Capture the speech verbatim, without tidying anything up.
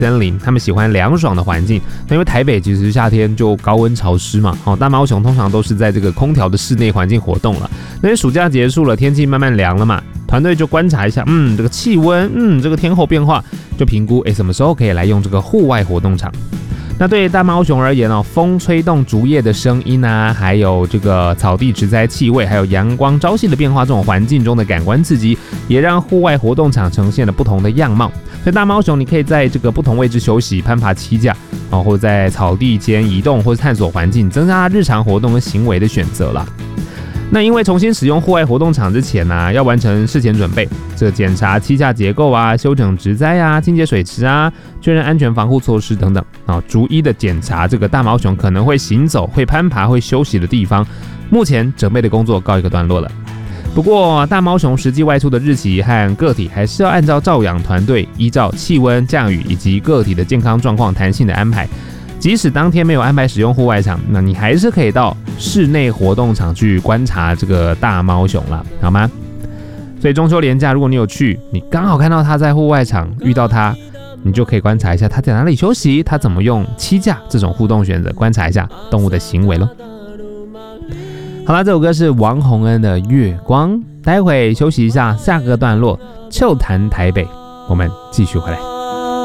森林，他们喜欢凉爽的环境。那因为台北其实夏天就高温潮湿嘛，哦，大猫熊通常都是在这个空调的室内环境活动了。那因为暑假结束了，天气慢慢凉了嘛，团队就观察一下，嗯，这个气温，嗯，这个天候变化，就评估，哎，什么时候可以来用这个户外活动场。那对大猫熊而言哦，风吹动竹叶的声音啊，还有这个草地植栽气味，还有阳光朝夕的变化，这种环境中的感官刺激，也让户外活动场呈现了不同的样貌。所以大猫熊，你可以在这个不同位置休息、攀爬栖架，哦，或者在草地间移动，或者探索环境，增加日常活动跟行为的选择啦。那因为重新使用户外活动场之前呢、啊，要完成事前准备，这个检查栖架结构啊、修整植栽啊、清洁水池啊、确认安全防护措施等等啊，逐一的检查这个大毛熊可能会行走、会攀爬、会休息的地方。目前准备的工作告一个段落了。不过大毛熊实际外出的日期和个体还是要按照照养团队依照气温、降雨以及个体的健康状况弹性的安排。即使当天没有安排使用户外场，那你还是可以到室内活动场去观察这个大猫熊啦，好吗？所以中秋连假，如果你有去，你刚好看到它在户外场遇到它，你就可以观察一下它在哪里休息，它怎么用栖架这种互动选择，观察一下动物的行为咯。好啦，这首歌是王洪恩的《月光》，待会休息一下，下个段落秋谈台北，我们继续回来。